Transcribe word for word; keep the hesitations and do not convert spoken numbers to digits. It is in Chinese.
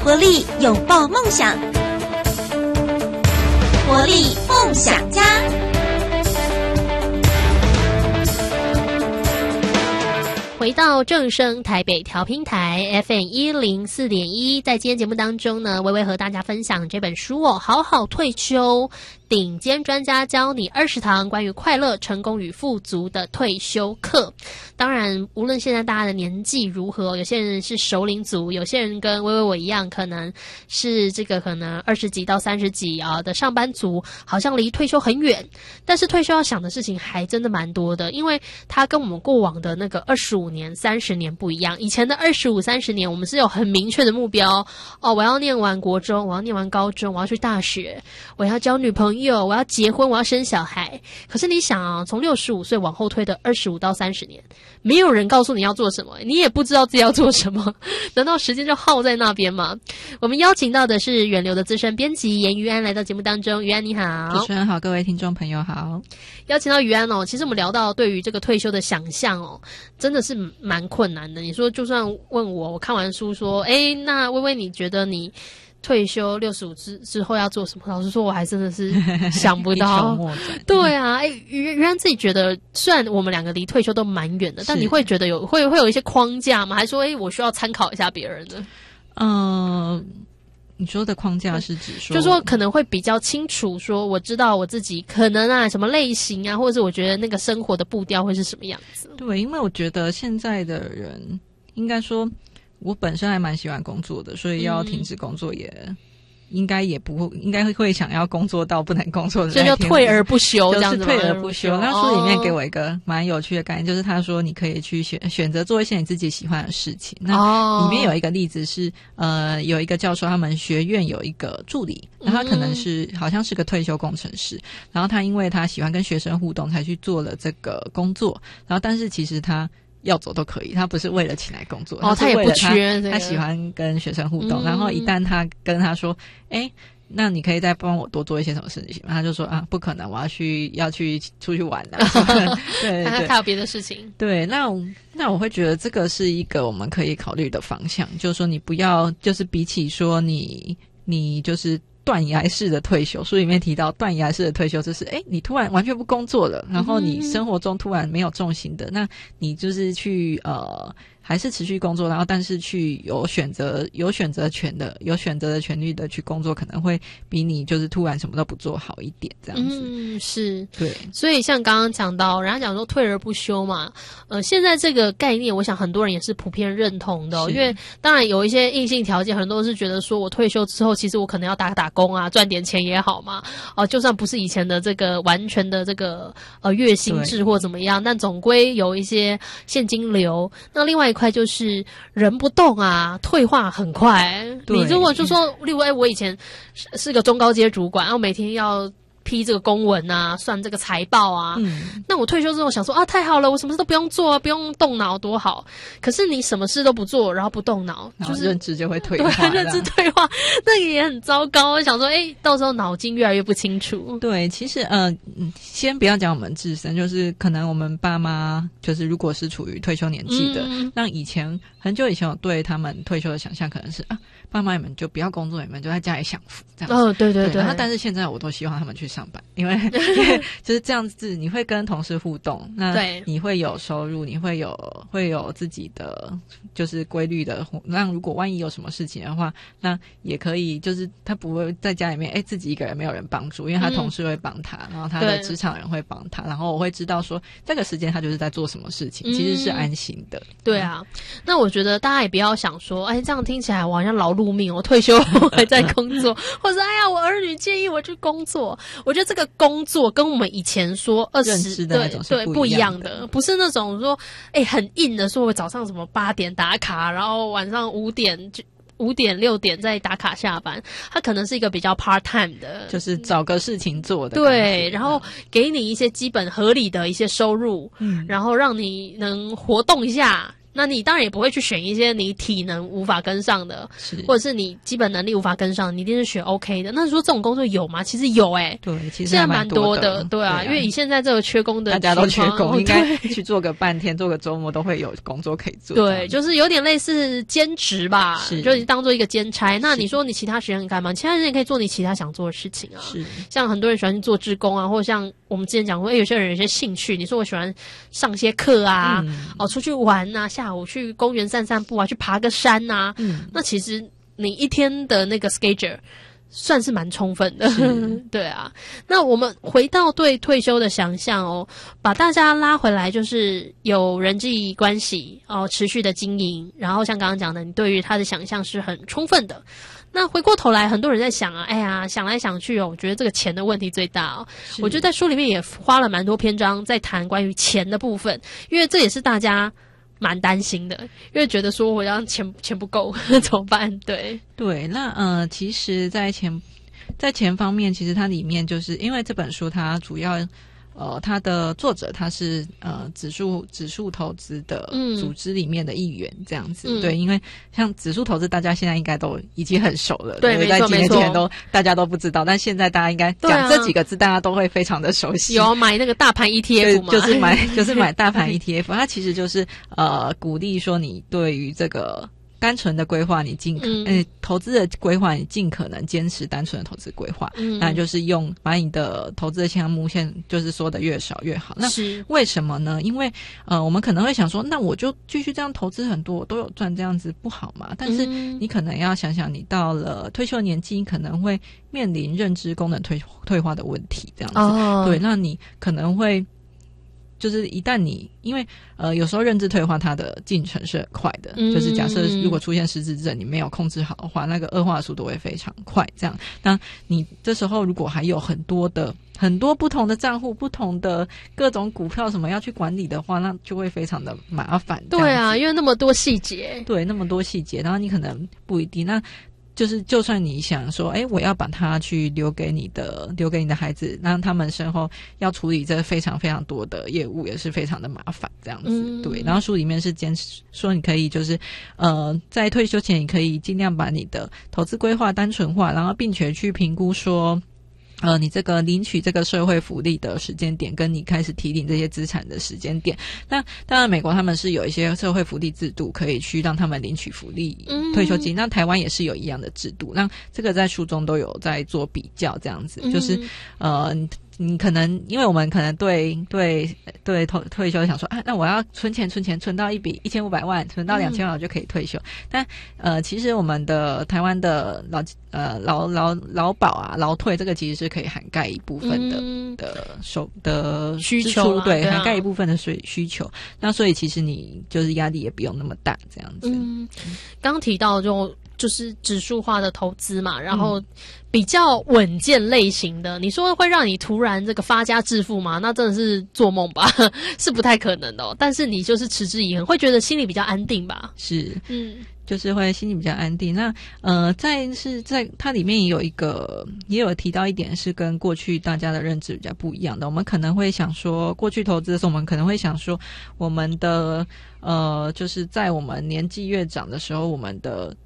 活力，拥抱梦想。活力梦想家。 回到正声台北调频台 F M 一零四点一，在今天节目当中呢，微微和大家分享这本书哦，好好退休，顶尖专家教你二十堂关于快乐、成功与富足的退休课。当然，无论现在大家的年纪如何，有些人是熟龄族，有些人跟微微我一样，可能是这个可能二十几到三十几啊的上班族，好像离退休很远。但是退休要想的事情还真的蛮多的，因为它跟我们过往的那个二十五年、三十年不一样。以前的二十五、三十年，我们是有很明确的目标哦，我要念完国中，我要念完高中，我要去大学，我要交女朋友，我要结婚，我要生小孩。可是你想啊，从六十五岁往后推的二十五到三十年，没有人告诉你要做什么，你也不知道自己要做什么，难道时间就耗在那边吗？我们邀请到的是远流的资深编辑严于安来到节目当中。于安你好。 主持人好，各位听众朋友好。 邀请到于安哦，其实我们聊到对于这个退休的想象哦，真的是蛮困难的。你说就算问我，我看完书说，诶，那微微你觉得你退休六十五之之后要做什么？老实说，我还真的是想不到。对啊，哎，于于安自己觉得，虽然我们两个离退休都蛮远的，但你会觉得有会会有一些框架吗？还是说，哎，我需要参考一下别人的？ 嗯、呃，你说的框架是指说， 就说可能会比较清楚，说我知道我自己可能啊什么类型啊，或者是我觉得那个生活的步调会是什么样子。 对，因为我觉得现在的人应该说。我本身还蛮喜欢工作的，所以要停止工作也、嗯、应该也不会，应该会想要工作到不能工作的那一天， 就退而不休，这样子就是退而不休。那书里面给我一个蛮有趣的概念，就是他说你可以去选选择做一些你自己喜欢的事情。那里面有一个例子是，呃，有一个教授，他们学院有一个助理，那他可能是、嗯、好像是个退休工程师，然后他因为他喜欢跟学生互动，才去做了这个工作。然后但是其实他要走都可以，他不是为了起来工作， 哦，他也不缺、这个、 他喜欢跟学生互动、嗯、然后一旦他跟他说诶那你可以再帮我多做一些什么事情，他就说啊不可能，我要去要去出去玩啊对对对， 他有别的事情。 对，那那我会觉得这个是一个我们可以考虑的方向，就是说你不要就是比起说你你就是断崖式的退休，书里面提到断崖式的退休就是诶你突然完全不工作了，然后你生活中突然没有重心的、嗯、那你就是去呃还是持续工作，然后但是去有选择有选择权的有选择的权利的去工作，可能会比你就是突然什么都不做好一点这样子。 嗯，是， 对。 所以像刚刚讲到人家讲说退而不休嘛，呃现在这个概念我想很多人也是普遍认同的、哦、因为当然有一些硬性条件，很多人是觉得说我退休之后其实我可能要打打工啊，赚点钱也好嘛，哦、呃、就算不是以前的这个完全的这个呃月薪制或怎么样，但总归有一些现金流。那另外一块就是人不动啊，退化很快。你如果就说例如哎我以前是是个中高阶主管，然后每天要批这个公文啊，算这个财报啊、嗯、那我退休之后想说啊太好了，我什么事都不用做啊，不用动脑多好。可是你什么事都不做，然后不动脑，就是认知就会退化， 对，认知退化，那个也很糟糕。我想说诶到时候脑筋越来越不清楚。 对，其实呃先不要讲我们自身，就是可能我们爸妈就是如果是处于退休年纪的、嗯、让以前很久以前我对他们退休的想象可能是啊爸妈你们就不要工作，你们就在家里享福这样子。 哦，对对 对, 对。 然后但是现在我都希望他们去上班，因为因为就是这样子，你会跟同事互动，那你会有收入，你会有会有自己的就是规律的。那如果万一有什么事情的话，那也可以就是他不会在家里面哎自己一个人没有人帮助，因为他同事会帮他、嗯，然后他的职场人会帮他，然后我会知道说这个时间他就是在做什么事情，其实是安心的。 嗯、对啊，那我觉得大家也不要想说，哎，这样听起来我好像劳碌命，我退休后还在工作，或者哎呀，我儿女建议我去工作。我觉得这个工作跟我们以前说二十对对不一样的，不是那种说哎很硬的说我早上什么八点打卡，然后晚上五点就五点六点再打卡下班，它可能是一个比较 part time 的， 就是找个事情做的。 对，然后给你一些基本合理的一些收入，嗯，然后让你能活动一下。 那你当然也不会去选一些你体能无法跟上的，或者是你基本能力无法跟上，你一定是选 OK 的。那说这种工作有吗？其实有诶、欸， 对，其实现在蛮多的，对啊， 对啊， 因为以现在这个缺工的， 大家都缺工，应该对去做个半天，做个周末都会有工作可以做。 对，就是有点类似兼职吧， 是就是当做一个兼差。那你说你其他时间很干嘛？其他时间可以做你其他想做的事情啊。 是， 像很多人喜欢去做志工啊，或者像我们之前讲过，欸、有些人有些兴趣，你说我喜欢上些课啊，嗯、哦，出去玩啊，下午去公园散散步啊，去爬个山啊，嗯，那其实你一天的那个 schedule 算是蛮充分的，对啊。那我们回到对退休的想象哦，把大家拉回来，就是有人际关系哦，持续的经营，然后像刚刚讲的，你对于他的想象是很充分的。那回过头来，很多人在想啊，哎呀，想来想去哦，我觉得这个钱的问题最大哦。我觉得在书里面也花了蛮多篇章在谈关于钱的部分，因为这也是大家蛮担心的，因为觉得说我要钱钱不够怎么办？对对，那呃，其实，在钱在钱方面，其实它里面就是因为这本书它主要。呃，它的作者他是呃指数指数投资的组织里面的一员，这样子、嗯、对，因为像指数投资，大家现在应该都已经很熟了， 对，没错， 在几年前都大家都不知道，但现在大家应该讲这几个字，大家都会非常的熟悉。 有买那个大盘 E T F 吗？ 就是买就是买大盘 E T F， 它其实就是呃鼓励说你对于这个。单纯的规划，你尽可嗯、欸，投资的规划，你尽可能坚持单纯的投资规划，嗯，那就是用把你的投资的项目线，就是说的越少越好。那为什么呢？因为呃，我们可能会想说，那我就继续这样投资很多，我都有赚，这样子不好嘛？但是你可能要想想，你到了退休年纪，可能会面临认知功能退退化的问题，这样子，哦、对，那你可能会。就是一旦你因为呃有时候认知退化它的进程是很快的、嗯、就是假设如果出现失智症你没有控制好的话，那个恶化的速度会非常快，这样那你这时候如果还有很多的很多不同的账户不同的各种股票什么要去管理的话，那就会非常的麻烦。 对啊，因为那么多细节， 对，那么多细节，然后你可能不一定那就是就算你想说诶我要把它去留给你的留给你的孩子，让他们身后要处理这非常非常多的业务也是非常的麻烦这样子、嗯、对。然后书里面是坚持说你可以就是呃在退休前你可以尽量把你的投资规划单纯化，然后并且去评估说呃，你这个领取这个社会福利的时间点，跟你开始提领这些资产的时间点，那当然美国他们是有一些社会福利制度可以去让他们领取福利退休金、嗯、那台湾也是有一样的制度，那这个在书中都有在做比较这样子、嗯、就是呃你可能因为我们可能对对对退退休想说啊，那我要存钱存钱存到一笔一千五百万，存到两千万我就可以退休、嗯、但呃其实我们的台湾的劳呃劳劳劳保啊劳退这个其实是可以涵盖一部分的、嗯、的收的需求， 对， 对啊、 涵盖一部分的需需求，那所以其实你就是压力也不用那么大这样子。 嗯，刚提到就就是指数化的投资嘛，然后比较稳健类型的，你说会让你突然这个发家致富吗？那真的是做梦吧，是不太可能的哦。但是你就是持之以恒，会觉得心里比较安定吧？ 是，嗯。就是会心里比较安定。那呃，在是在它里面也有一个，也有提到一点是跟过去大家的认知比较不一样的。我们可能会想说，过去投资的时候，我们可能会想说，我们的呃，就是在我们年纪越长的时候，我们的